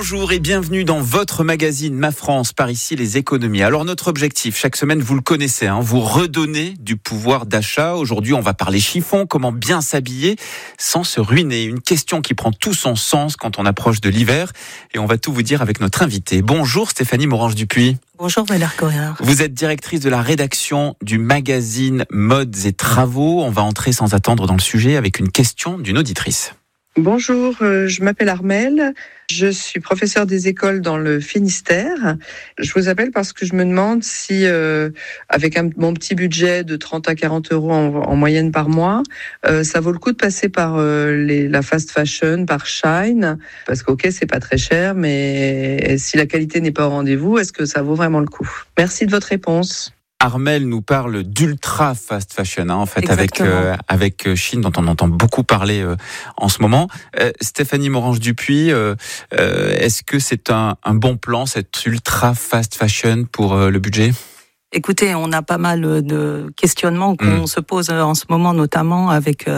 Bonjour et bienvenue dans votre magazine Ma France, par ici les économies. Alors notre objectif, chaque semaine, vous le connaissez, vous redonner du pouvoir d'achat. Aujourd'hui, on va parler chiffon, comment bien s'habiller sans se ruiner. Une question qui prend tout son sens quand on approche de l'hiver. Et on va tout vous dire avec notre invité. Bonjour Stéphanie Morange-Dupuis. Bonjour Valère Correa. Vous êtes directrice de la rédaction du magazine Modes et Travaux. On va entrer sans attendre dans le sujet avec une question d'une auditrice. Bonjour, je m'appelle Armelle, je suis professeure des écoles dans le Finistère. Je vous appelle parce que je me demande si, avec mon petit budget de 30 à 40 euros en moyenne par mois, ça vaut le coup de passer par la fast fashion, par Shine, parce qu'ok, c'est pas très cher, mais si la qualité n'est pas au rendez-vous, est-ce que ça vaut vraiment le coup ? Merci de votre réponse. Armelle nous parle d'ultra fast fashion, en fait, avec Chine, dont on entend beaucoup parler en ce moment. Stéphanie Morange-Dupuis, est-ce que c'est un bon plan, cette ultra fast fashion pour le budget ? Écoutez, on a pas mal de questionnements qu'on se pose en ce moment, notamment avec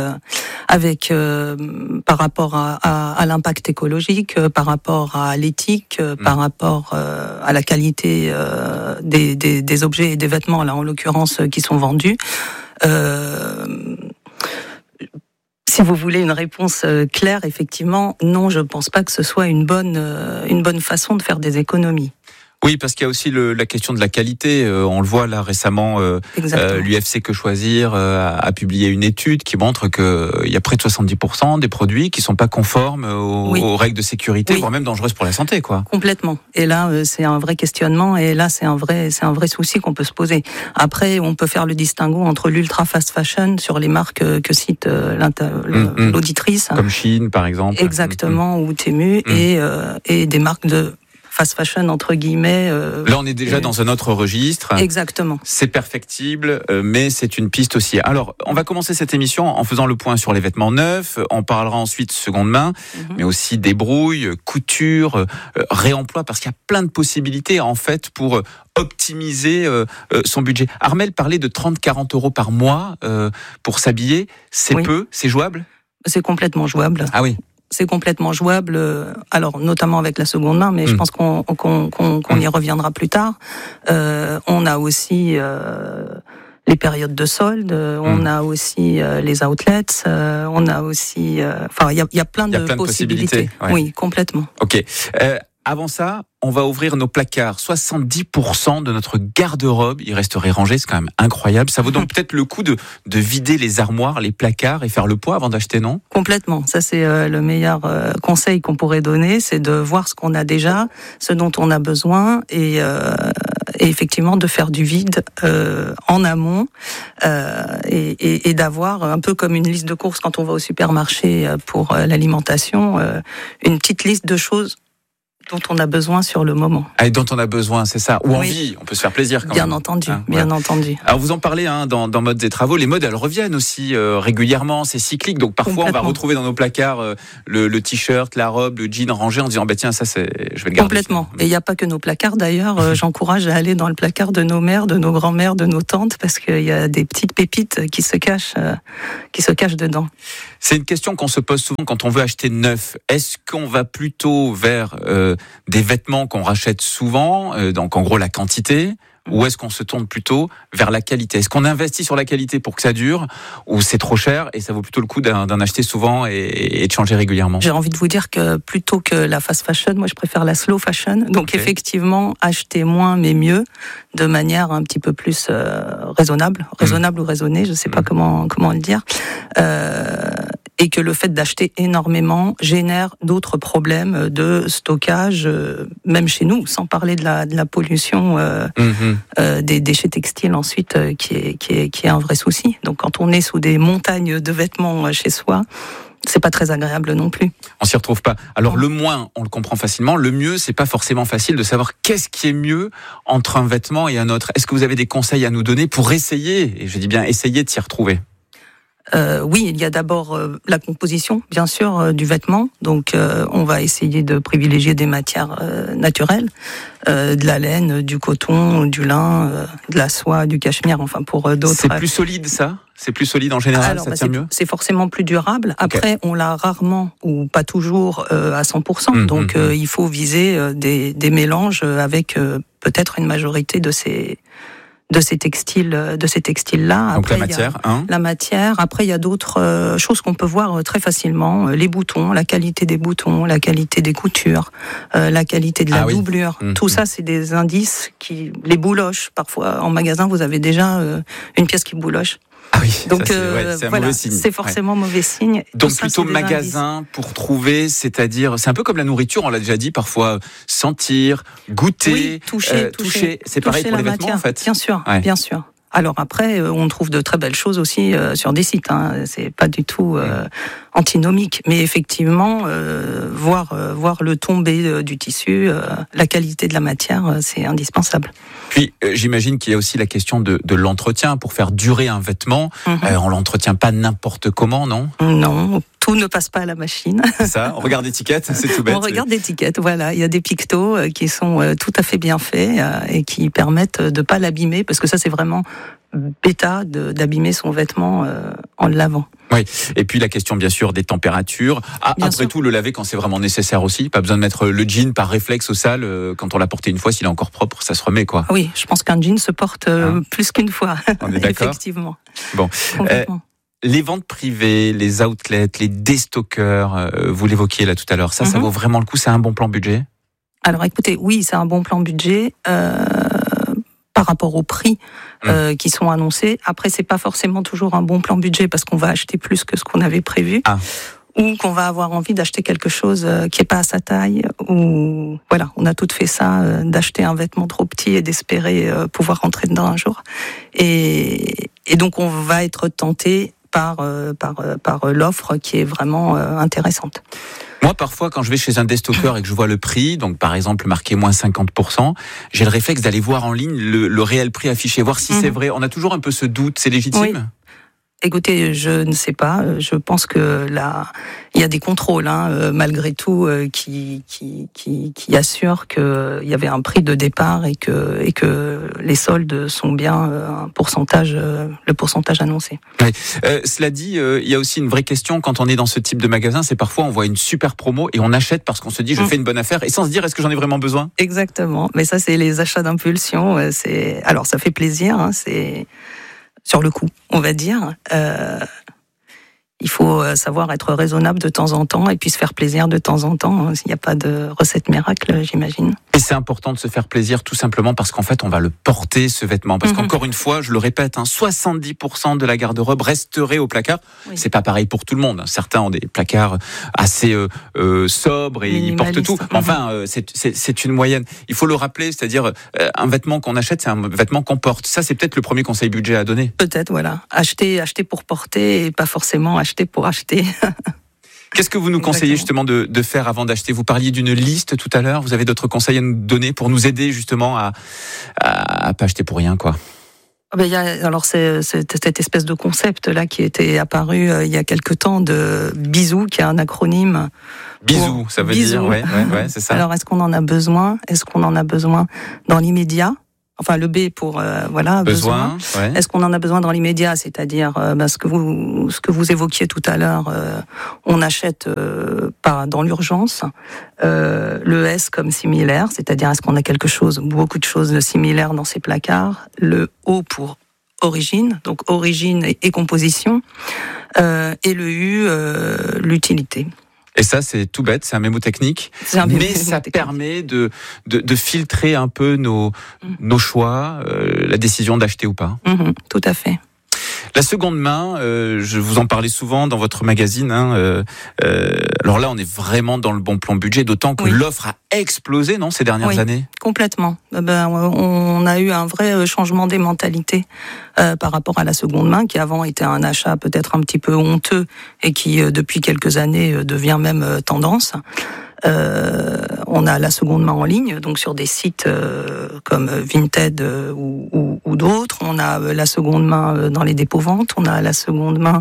par rapport à l'impact écologique, par rapport à l'éthique, par rapport à la qualité des objets et des vêtements, là en l'occurrence, qui sont vendus. Si vous voulez une réponse claire, effectivement, non, je ne pense pas que ce soit une bonne façon de faire des économies. Oui, parce qu'il y a aussi la question de la qualité. On le voit là récemment, l'UFC Que Choisir a publié une étude qui montre qu'il y a près de 70% des produits qui sont pas conformes aux règles de sécurité, voire même dangereuses pour la santé, quoi. Complètement. Et là, c'est un vrai questionnement. Et là, c'est un vrai souci qu'on peut se poser. Après, on peut faire le distinguo entre l'ultra fast fashion sur les marques que cite l'auditrice, comme Chine, par exemple. Exactement, ou Temu, et des marques de fast fashion entre guillemets. Là, on est déjà dans un autre registre. Exactement. C'est perfectible, mais c'est une piste aussi. Alors, on va commencer cette émission en faisant le point sur les vêtements neufs. On parlera ensuite seconde main, mais aussi débrouille, couture, réemploi, parce qu'il y a plein de possibilités en fait pour optimiser son budget. Armelle parlait de 30-40 euros par mois pour s'habiller. C'est peu, c'est jouable ? C'est complètement jouable. Ah oui. C'est complètement jouable, alors notamment avec la seconde main, mais je pense qu'on y reviendra plus tard. On a aussi les périodes de solde, on a aussi les outlets, on a aussi... Enfin, il y a plein de possibilités. Ouais. Oui, complètement. Ok. Avant ça, on va ouvrir nos placards. 70% de notre garde-robe, il resterait rangé, c'est quand même incroyable. Ça vaut donc peut-être le coup de vider les armoires, les placards et faire le poids avant d'acheter, non ? Complètement. Ça, c'est le meilleur conseil qu'on pourrait donner, c'est de voir ce qu'on a déjà, ce dont on a besoin et effectivement de faire du vide en amont et d'avoir un peu comme une liste de courses quand on va au supermarché pour l'alimentation, une petite liste de choses dont on a besoin sur le moment. Ah, et dont on a besoin, c'est ça. Ou envie, on peut se faire plaisir quand même. Bien entendu, bien entendu. Alors vous en parlez dans Modes et Travaux, les modes elles reviennent aussi régulièrement, c'est cyclique, donc parfois on va retrouver dans nos placards le t-shirt, la robe, le jean rangé en disant ça je vais le garder. Complètement. Et il n'y a pas que nos placards d'ailleurs, j'encourage à aller dans le placard de nos mères, de nos grands-mères, de nos tantes, parce qu'il y a des petites pépites qui se cachent dedans. C'est une question qu'on se pose souvent quand on veut acheter neuf. Est-ce qu'on va plutôt vers des vêtements qu'on rachète souvent, donc en gros la quantité, ou est-ce qu'on se tourne plutôt vers la qualité ? Est-ce qu'on investit sur la qualité pour que ça dure, ou c'est trop cher et ça vaut plutôt le coup d'en acheter souvent et de changer régulièrement ? J'ai envie de vous dire que plutôt que la fast fashion, moi je préfère la slow fashion. Donc effectivement, acheter moins mais mieux, de manière un petit peu plus raisonnable ou raisonnée, je ne sais pas comment le dire. Et que le fait d'acheter énormément génère d'autres problèmes de stockage, même chez nous, sans parler de la pollution des déchets textiles ensuite, qui est un vrai souci. Donc quand on est sous des montagnes de vêtements chez soi, c'est pas très agréable non plus. On s'y retrouve pas. Alors le moins, on le comprend facilement. Le mieux, c'est pas forcément facile de savoir qu'est-ce qui est mieux entre un vêtement et un autre. Est-ce que vous avez des conseils à nous donner pour essayer, et je dis bien essayer de s'y retrouver ? Oui, il y a d'abord la composition, bien sûr, du vêtement. Donc, on va essayer de privilégier des matières naturelles, de la laine, du coton, du lin, de la soie, du cachemire, enfin pour d'autres. C'est plus solide, ça ? C'est plus solide en général, alors, ça tient mieux. C'est forcément plus durable. Après, on l'a rarement ou pas toujours à 100%. Donc, il faut viser des mélanges avec peut-être une majorité de ces textiles-là. Donc après, la matière, la matière. Après, il y a d'autres choses qu'on peut voir très facilement. Les boutons, la qualité des boutons, la qualité des coutures, la qualité de la doublure. Tout ça, c'est des indices les bouloches. Parfois, en magasin, vous avez déjà une pièce qui bouloche. Ah oui, donc c'est un mauvais signe. C'est forcément mauvais signe. Donc ça, plutôt magasin pour trouver, c'est-à-dire, c'est un peu comme la nourriture, on l'a déjà dit, parfois sentir, goûter, toucher. C'est pareil pour les vêtements en fait. Bien sûr, bien sûr. Alors après, on trouve de très belles choses aussi sur des sites. C'est pas du tout antinomique, mais effectivement, voir le tombé du tissu, la qualité de la matière, c'est indispensable. Puis j'imagine qu'il y a aussi la question de l'entretien pour faire durer un vêtement. On l'entretient pas n'importe comment, non ? Non. Tout ne passe pas à la machine. C'est ça, on regarde l'étiquette, c'est tout bête. On regarde l'étiquette, voilà. Il y a des pictos qui sont tout à fait bien faits et qui permettent de ne pas l'abîmer, parce que ça, c'est vraiment bêta d'abîmer son vêtement en le lavant. Oui, et puis la question bien sûr des températures. Après tout, le laver quand c'est vraiment nécessaire aussi. Pas besoin de mettre le jean par réflexe au sale quand on l'a porté une fois, s'il est encore propre, ça se remet quoi. Oui, je pense qu'un jean se porte plus qu'une fois. On est d'accord. Effectivement. Bon. Les ventes privées, les outlets, les déstockeurs, vous l'évoquiez là tout à l'heure, ça vaut vraiment le coup, c'est un bon plan budget ? Alors écoutez, oui, c'est un bon plan budget par rapport aux prix qui sont annoncés. Après, c'est pas forcément toujours un bon plan budget parce qu'on va acheter plus que ce qu'on avait prévu. Ou qu'on va avoir envie d'acheter quelque chose qui est pas à sa taille, ou voilà, on a toutes fait ça, d'acheter un vêtement trop petit et d'espérer pouvoir rentrer dedans un jour. Et donc on va être tenté par l'offre qui est vraiment intéressante. Moi, parfois, quand je vais chez un déstockeur et que je vois le prix, donc par exemple marqué moins 50%, j'ai le réflexe d'aller voir en ligne le réel prix affiché, voir si c'est vrai. On a toujours un peu ce doute, c'est légitime ? Oui. Écoutez, je ne sais pas. Je pense que là, il y a des contrôles, malgré tout, qui assurent qu'il y avait un prix de départ et que les soldes sont bien le pourcentage annoncé. Oui. Cela dit, il y a aussi une vraie question quand on est dans ce type de magasin, c'est parfois on voit une super promo et on achète parce qu'on se dit je fais une bonne affaire et sans se dire est-ce que j'en ai vraiment besoin ? Exactement. Mais ça, c'est les achats d'impulsion. Alors, ça fait plaisir. C'est sur le coup, on va dire. Il faut savoir être raisonnable de temps en temps et puis se faire plaisir de temps en temps. Il n'y a pas de recette miracle, j'imagine. Et c'est important de se faire plaisir tout simplement parce qu'en fait, on va le porter, ce vêtement. Parce qu'encore une fois, je le répète, 70% de la garde-robe resterait au placard. Oui. C'est pas pareil pour tout le monde. Certains ont des placards assez sobres et ils portent tout. Enfin, c'est une moyenne. Il faut le rappeler, c'est-à-dire un vêtement qu'on achète, c'est un vêtement qu'on porte. Ça, c'est peut-être le premier conseil budget à donner. Peut-être, voilà. Acheter pour porter et pas forcément acheter pour acheter. Qu'est-ce que vous nous conseillez justement de faire avant d'acheter ? Vous parliez d'une liste tout à l'heure. Vous avez d'autres conseils à nous donner pour nous aider justement à pas acheter pour rien, quoi ? Il y a alors c'est cette espèce de concept là qui était apparu il y a quelque temps de bisou, qui est un acronyme. Bisou, ça veut dire ouais, c'est ça. Alors est-ce qu'on en a besoin ? Est-ce qu'on en a besoin dans l'immédiat ? Enfin, le B pour besoin. Ouais. Est-ce qu'on en a besoin dans l'immédiat ? C'est-à-dire ce que vous évoquiez tout à l'heure, on achète pas dans l'urgence. Le S comme similaire, c'est-à-dire est-ce qu'on a beaucoup de choses similaires dans ces placards. Le O pour origine, donc origine et composition. Et le U, l'utilité. Et ça, c'est tout bête, c'est un mémotechnique, mais ça permet de filtrer un peu nos choix, la décision d'acheter ou pas. Tout à fait. La seconde main, je vous en parlais souvent dans votre magazine. Alors là, on est vraiment dans le bon plan budget, d'autant que l'offre a explosé, non, ces dernières années ? Complètement. On a eu un vrai changement des mentalités par rapport à la seconde main, qui avant était un achat peut-être un petit peu honteux et qui, depuis quelques années, devient même tendance. On a la seconde main en ligne, donc sur des sites comme Vinted ou d'autres. On a la seconde main dans les dépôts-ventes. On a la seconde main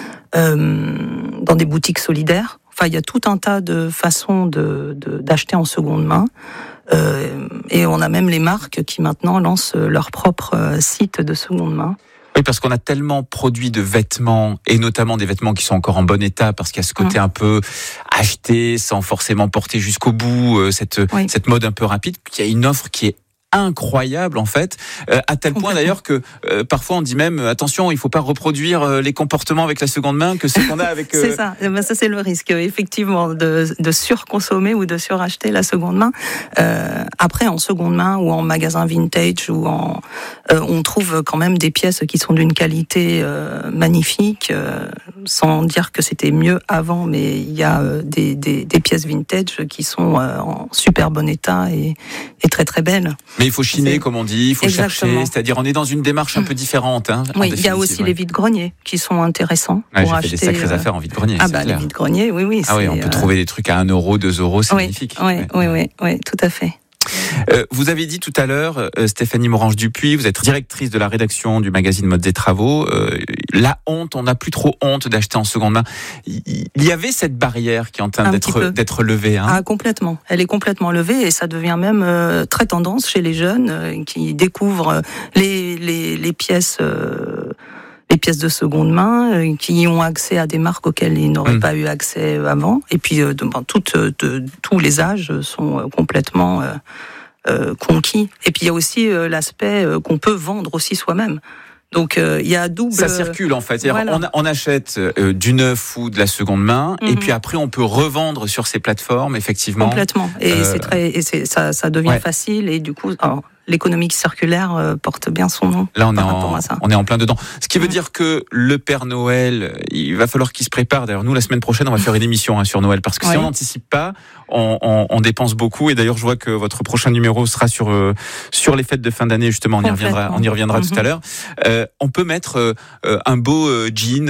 dans des boutiques solidaires. Enfin, il y a tout un tas de façons d'acheter en seconde main. Et on a même les marques qui maintenant lancent leur propre site de seconde main. Oui, parce qu'on a tellement produit de vêtements, et notamment des vêtements qui sont encore en bon état, parce qu'il y a ce côté un peu acheté, sans forcément porter jusqu'au bout, cette mode un peu rapide, qu'il y a une offre qui est incroyable en fait, à tel point d'ailleurs que parfois on dit même attention, il faut pas reproduire les comportements avec la seconde main que ce qu'on a avec. C'est ça. Ça c'est le risque effectivement de surconsommer ou de suracheter la seconde main. Après en seconde main ou en magasin vintage ou on trouve quand même des pièces qui sont d'une qualité magnifique, sans dire que c'était mieux avant, mais il y a des pièces vintage qui sont en super bon état et très très belles. Mais il faut chiner, comme on dit, il faut chercher, c'est-à-dire on est dans une démarche un peu différente. Oui, il y a aussi les vides-greniers qui sont intéressants pour acheter. J'ai fait des sacrées affaires en vide-grenier. Les vide-greniers, oui. On peut trouver des trucs à 1 euro, 2 euros, c'est magnifique. Oui, tout à fait. Vous avez dit tout à l'heure, Stéphanie Morange-Dupuis, vous êtes directrice de la rédaction du magazine Modes et Travaux. La honte, on n'a plus trop honte d'acheter en seconde main. Il y avait cette barrière qui est en train d'être levée. Ah, complètement. Elle est complètement levée et ça devient même très tendance chez les jeunes qui découvrent les pièces. Les pièces de seconde main, qui ont accès à des marques auxquelles ils n'auraient pas eu accès avant. Et puis, tous les âges sont complètement conquis. Et puis, il y a aussi l'aspect qu'on peut vendre aussi soi-même. Donc, il y a double... Ça circule, en fait. Voilà. On achète du neuf ou de la seconde main, et puis après, on peut revendre sur ces plateformes, effectivement. Complètement. Et ça devient facile, et du coup... l'économie circulaire porte bien son nom. Là, on est en plein dedans. Ce qui veut dire que le Père Noël, il va falloir qu'il se prépare. D'ailleurs, nous, la semaine prochaine, on va faire une émission sur Noël, parce que si on n'anticipe pas, on dépense beaucoup. Et d'ailleurs, je vois que votre prochain numéro sera sur les fêtes de fin d'année. Justement, on y reviendra tout à l'heure. On peut mettre un beau jean,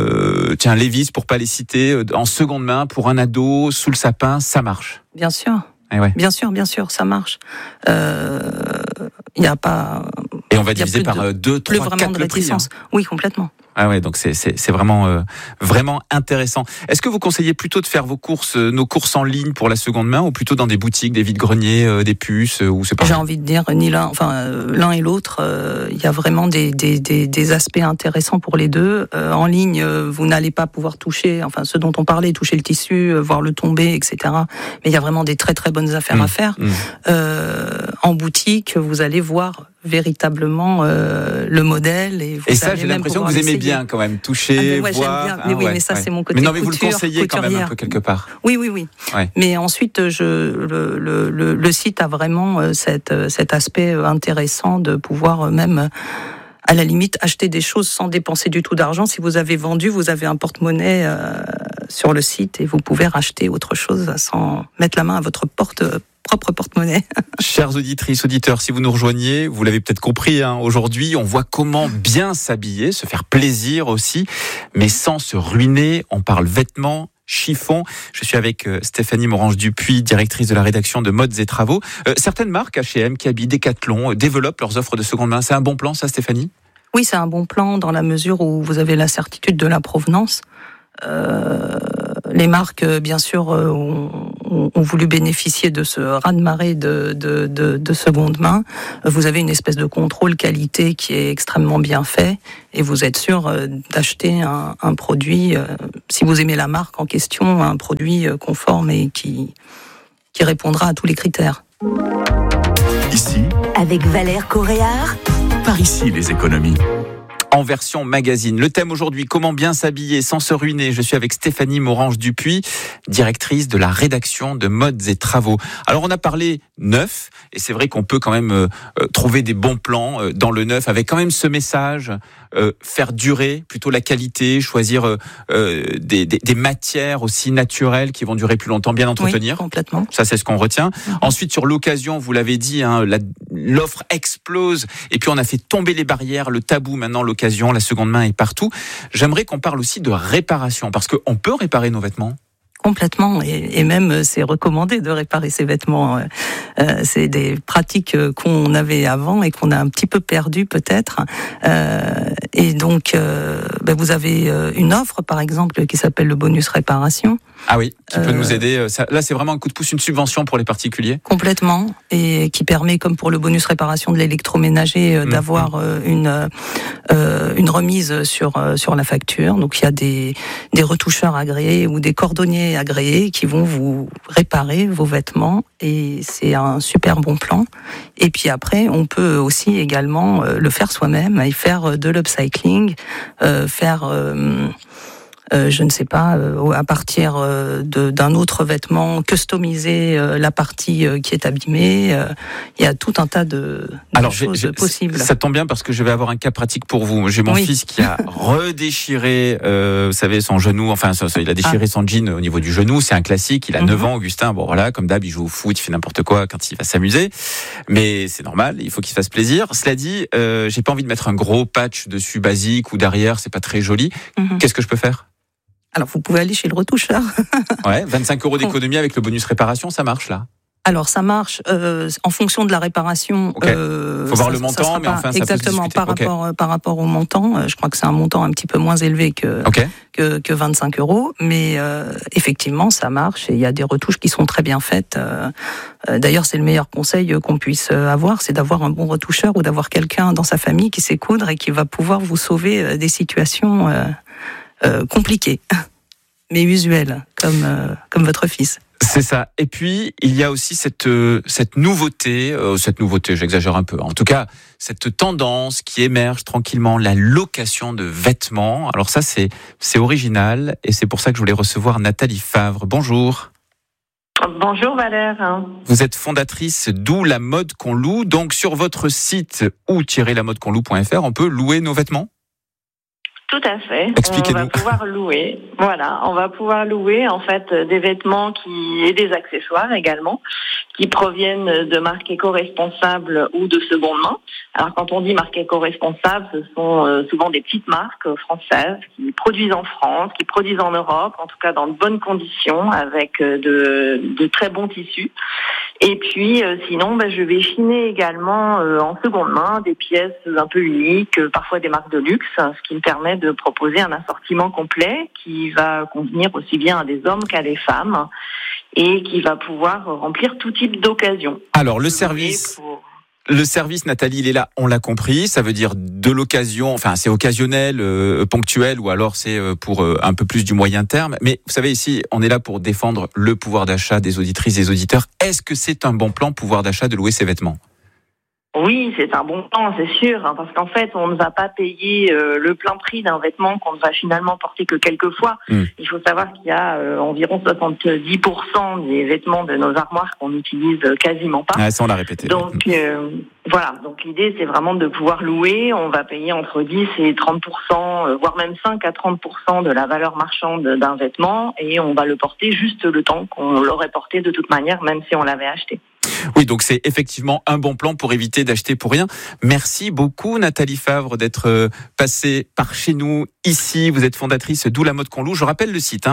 Levi's pour pas les citer, en seconde main pour un ado sous le sapin, ça marche. Bien sûr. Bien sûr, ça marche. Il n'y a pas. Et on va diviser par 2, 3, 4 le prix. Oui, complètement. Ah ouais, donc c'est vraiment intéressant. Est-ce que vous conseillez plutôt de faire nos courses en ligne pour la seconde main, ou plutôt dans des boutiques, des vide-greniers, des puces, ou c'est pas? J'ai envie de dire l'un et l'autre. Il y a vraiment des aspects intéressants pour les deux. En ligne, vous n'allez pas pouvoir toucher, ce dont on parlait, toucher le tissu, voir le tomber, etc. Mais il y a vraiment des très très bonnes affaires à faire. En boutique, vous allez voir véritablement le modèle et ça, j'ai l'impression que vous aimez bien quand même toucher, voir. Mais ça, c'est mon côté. Mais vous le conseillez quand même un peu quelque part. Oui. Ouais. Mais ensuite, le site a vraiment cet aspect intéressant de pouvoir même, à la limite, acheter des choses sans dépenser du tout d'argent. Si vous avez vendu, vous avez un porte-monnaie sur le site et vous pouvez racheter autre chose sans mettre la main à votre propre porte-monnaie. Chères auditrices, auditeurs, si vous nous rejoignez, vous l'avez peut-être compris, aujourd'hui, on voit comment bien s'habiller, se faire plaisir aussi, mais sans se ruiner. On parle vêtements, chiffon. Je suis avec Stéphanie Morange-Dupuis, directrice de la rédaction de Modes et Travaux. Certaines marques, H&M, Kaby, Decathlon, développent leurs offres de seconde main. C'est un bon plan, ça, Stéphanie ? Oui, c'est un bon plan dans la mesure où vous avez la certitude de la provenance. Les marques, bien sûr, ont voulu bénéficier de ce raz-de-marée de seconde main. Vous avez une espèce de contrôle qualité qui est extrêmement bien fait et vous êtes sûr d'acheter un produit, si vous aimez la marque en question, un produit conforme et qui répondra à tous les critères. Ici, avec Valère Coréard, par ici les économies. En version magazine. Le thème aujourd'hui, comment bien s'habiller sans se ruiner. Je suis avec Stéphanie Morange-Dupuis, directrice de la rédaction de Modes et Travaux. Alors on a parlé neuf, et c'est vrai qu'on peut quand même trouver des bons plans dans le neuf, avec quand même ce message, faire durer plutôt la qualité, choisir des matières aussi naturelles qui vont durer plus longtemps, bien entretenir. Oui, complètement. Ça, c'est ce qu'on retient. Ensuite, sur l'occasion, vous l'avez dit, l'offre explose, et puis on a fait tomber les barrières, le tabou maintenant, l'occasion, la seconde main est partout. J'aimerais qu'on parle aussi de réparation, parce qu'on peut réparer nos vêtements. Complètement, et même c'est recommandé de réparer ses vêtements. C'est des pratiques qu'on avait avant et qu'on a un petit peu perdu peut-être. Et donc, vous avez une offre par exemple qui s'appelle le bonus réparation. Ah oui, qui peut nous aider. Là, c'est vraiment un coup de pouce, une subvention pour les particuliers. Complètement, et qui permet, comme pour le bonus réparation de l'électroménager, d'avoir une remise sur la facture. Donc il y a des retoucheurs agréés ou des cordonniers agréés qui vont vous réparer vos vêtements, et c'est un super bon plan. Et puis après, on peut aussi également le faire soi-même et faire de l'upcycling, je ne sais pas, à partir d'un autre vêtement, customiser la partie qui est abîmée. Il y a tout un tas de choses possibles. Ça tombe bien parce que je vais avoir un cas pratique pour vous. J'ai mon fils qui a redéchiré, vous savez, son genou. Enfin, il a déchiré son jean au niveau du genou. C'est un classique. Il a 9 ans, Augustin. Bon, voilà, comme d'hab, il joue au foot, il fait n'importe quoi quand il va s'amuser. Mais c'est normal, il faut qu'il se fasse plaisir. Cela dit, j'ai pas envie de mettre un gros patch dessus basique ou derrière, c'est pas très joli. Qu'est-ce que je peux faire ? Alors, vous pouvez aller chez le retoucheur. Ouais, 25 € d'économie avec le bonus réparation, ça marche là. Alors, ça marche en fonction de la réparation. Okay. Faut voir le montant, mais enfin, ça exactement, peut se discuter. par rapport au montant. Je crois que c'est un montant un petit peu moins élevé que 25 €. Mais effectivement, ça marche et il y a des retouches qui sont très bien faites. D'ailleurs, c'est le meilleur conseil qu'on puisse avoir, c'est d'avoir un bon retoucheur ou d'avoir quelqu'un dans sa famille qui sait coudre et qui va pouvoir vous sauver des situations compliquées, mais usuelles, comme votre fils. C'est ça. Et puis, il y a aussi cette nouveauté, j'exagère un peu. En tout cas, cette tendance qui émerge tranquillement, la location de vêtements. Alors ça, c'est original et c'est pour ça que je voulais recevoir Nathalie Favre. Bonjour. Bonjour Valère. Vous êtes fondatrice d'Où la mode qu'on loue. Donc, sur votre site ou-lamodequonloue.fr, on peut louer nos vêtements ? Tout à fait. Expliquez-nous. On va pouvoir louer. Voilà, on va pouvoir louer en fait des vêtements et des accessoires également qui proviennent de marques éco-responsables ou de seconde main. Alors quand on dit marques éco-responsables, ce sont souvent des petites marques françaises qui produisent en France, qui produisent en Europe, en tout cas dans de bonnes conditions, avec de très bons tissus. Et puis sinon, je vais chiner également en seconde main des pièces un peu uniques, parfois des marques de luxe, ce qui me permet de proposer un assortiment complet qui va convenir aussi bien à des hommes qu'à des femmes et qui va pouvoir remplir tout type d'occasion. Alors le service, Nathalie, il est là, on l'a compris, ça veut dire de l'occasion, enfin c'est occasionnel, ponctuel, ou alors c'est pour un peu plus du moyen terme. Mais vous savez, ici, on est là pour défendre le pouvoir d'achat des auditrices et des auditeurs. Est-ce que c'est un bon plan, pouvoir d'achat, de louer ses vêtements ? Oui, c'est un bon plan, c'est sûr, parce qu'en fait, on ne va pas payer le plein prix d'un vêtement qu'on ne va finalement porter que quelques fois. Il faut savoir qu'il y a environ 70% des vêtements de nos armoires qu'on n'utilise quasiment pas. Ah, ça, on l'a répété. Donc, voilà. Donc, l'idée, c'est vraiment de pouvoir louer. On va payer entre 10 et 30%, voire même 5 à 30% de la valeur marchande d'un vêtement, et on va le porter juste le temps qu'on l'aurait porté de toute manière, même si on l'avait acheté. Oui, donc c'est effectivement un bon plan pour éviter d'acheter pour rien. Merci beaucoup Nathalie Favre d'être passée par chez nous ici. Vous êtes fondatrice d'Où la mode qu'on loue. Je rappelle le site,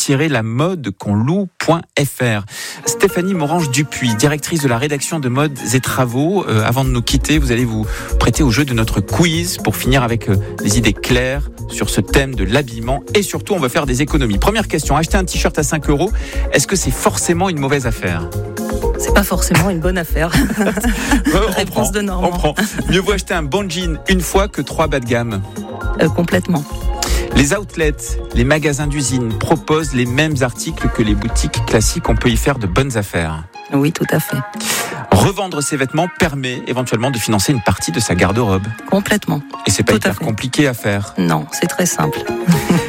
ou-lamodequonloue.fr. Stéphanie Morange-Dupuis, directrice de la rédaction de Modes et Travaux. Avant de nous quitter, vous allez vous prêter au jeu de notre quiz pour finir avec des idées claires sur ce thème de l'habillement. Et surtout, on va faire des économies. Première question, acheter un t-shirt à 5 €, est-ce que c'est forcément une mauvaise affaire ? C'est pas forcément une bonne affaire. Réponse de Normand. On prend. Mieux vaut acheter un bon jean une fois que 3 bas de gamme. Complètement. Les outlets, les magasins d'usine proposent les mêmes articles que les boutiques classiques. On peut y faire de bonnes affaires. Oui, tout à fait. Revendre ses vêtements permet éventuellement de financer une partie de sa garde-robe. Complètement. Et c'est pas hyper compliqué à faire. Non, c'est très simple.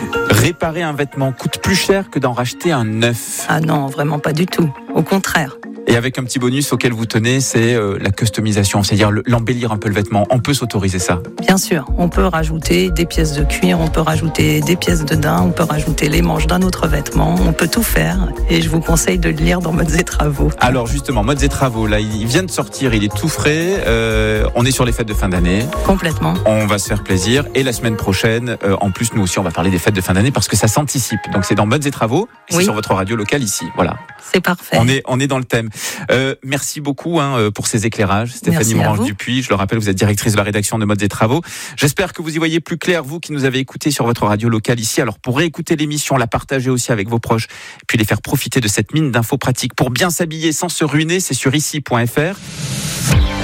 Réparer un vêtement coûte plus cher que d'en racheter un neuf. Ah non, vraiment pas du tout. Au contraire. Et avec un petit bonus auquel vous tenez, c'est la customisation, c'est-à-dire l'embellir un peu le vêtement. On peut s'autoriser ça? Bien sûr, on peut rajouter des pièces de cuir, on peut rajouter des pièces de daim, on peut rajouter les manches d'un autre vêtement, on peut tout faire. Et je vous conseille de le lire dans Modes et Travaux. Alors justement, Modes et Travaux, là, il vient de sortir, il est tout frais. On est sur les fêtes de fin d'année. Complètement. On va se faire plaisir. Et la semaine prochaine, en plus, nous aussi, on va parler des fêtes de fin d'année parce que ça s'anticipe. Donc c'est dans Modes et Travaux, et c'est sur votre radio locale ici. Voilà. C'est parfait. On est dans le thème. Merci beaucoup pour ces éclairages. Stéphanie Morange-Dupuis, je le rappelle, vous êtes directrice de la rédaction de Modes et Travaux. J'espère que vous y voyez plus clair, vous qui nous avez écoutés sur votre radio locale ici. Alors pour réécouter l'émission, la partager aussi avec vos proches, puis les faire profiter de cette mine d'infos pratiques pour bien s'habiller sans se ruiner, c'est sur ici.fr.